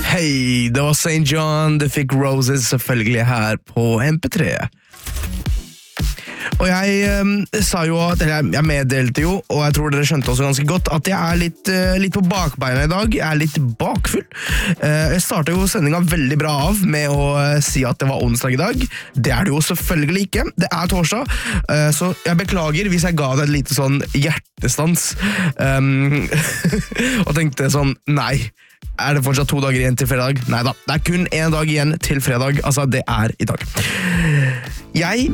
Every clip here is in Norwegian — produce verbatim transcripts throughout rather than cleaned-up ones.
Hei, det var Saint John, det fikk Roses selvfølgelig her på M P tre. Og jeg um, sa jo at, eller jeg meddelte jo, og jeg tror dere skjønte også ganske godt, at jeg er litt, uh, litt på bakbeina i dag, jeg er litt bakfull. Uh, jeg startet jo sendingen veldig bra av med å uh, si at det var onsdag i dag. Det er det jo selvfølgelig ikke, det er torsdag, uh, så jeg beklager hvis jeg ga deg et lite sånn hjertestans, um, og tenkte sånn, nei, er det fortsatt to dager igjen til fredag? Neida, det er kun en dag igjen til fredag, altså det er i dag. Jeg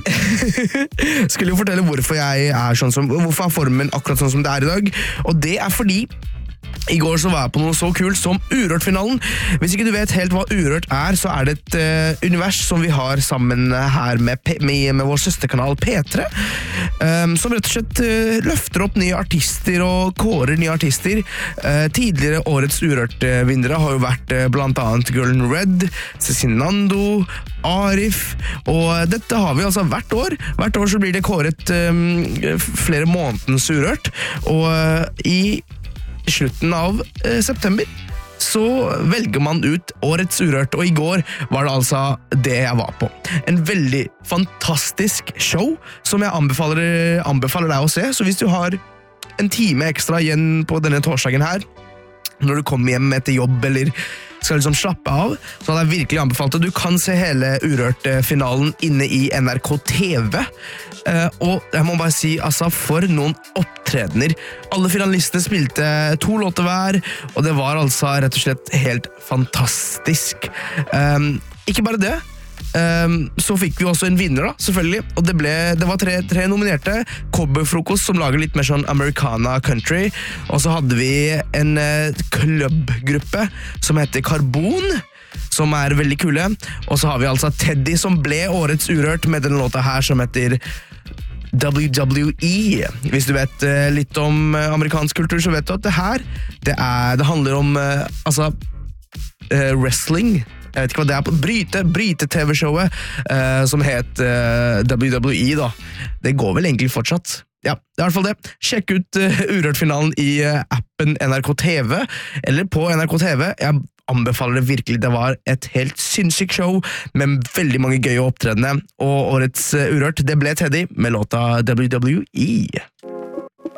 skulle jo fortelle hvorfor jeg er sånn som, hvorfor er formen akkurat sånn som det er i dag, og det er fordi i går så var jeg på noe så kult som Urørt-finalen. Hvis ikke du vet helt hva Urørt er, så er det et uh, univers som vi har sammen her med, P med, med vår søsterkanal P tre, um, som rett og slett uh, løfter opp nye artister og kårer nye artister. Uh, tidligere årets Urørt-vinnere har jo vært uh, blant annet Girl Red, Cezinando, Arif, og dette har vi altså hvert år. Hvert år så blir det kåret um, flere månedens Urørt, og uh, i slutten av eh, september så velger man ut årets Urørt, og i går var det altså det jeg var på. En veldig fantastisk show som jeg anbefaler, anbefaler deg å se, så hvis du har en time ekstra igjen på denne torsdagen her, når du kommer hjem etter jobb eller skal liksom slappe av, så hadde jeg virkelig anbefalt at du kan se hele Urørt-finalen inne i N R K T V. Uh, og jeg må bare si, altså, for noen opptredener. Alle finalistene spilte to låter hver, og det var altså rett og slett helt fantastisk. Um, ikke bare det, Um, så fikk vi også en vinner da, selvfølgelig, og det, ble, det var tre, tre nominerte. Cowboyfrokost som lager litt mer sånn Americana Country, og så hadde vi en uh, klubbgruppe som heter Karbon, som er veldig kule, og så har vi altså Teddy som ble årets Urørt med den låta her som heter W W E. Hvis du vet uh, litt om uh, amerikansk kultur, så vet du at det her, det, er, det handler om uh, altså, uh, wrestling. Jeg vet ikke hva det er på Bryte, Bryte-tv-showet uh, som het uh, W W E da. Det går vel egentlig fortsatt. Ja, det er i hvert fall det. Sjekk ut uh, Urørt-finalen i uh, appen N R K T V, eller på N R K T V. Jeg anbefaler det virkelig. Det var et helt sinnssykt show med veldig mange gøye opptredende, og årets uh, Urørt, det ble Teddy med låta W W E.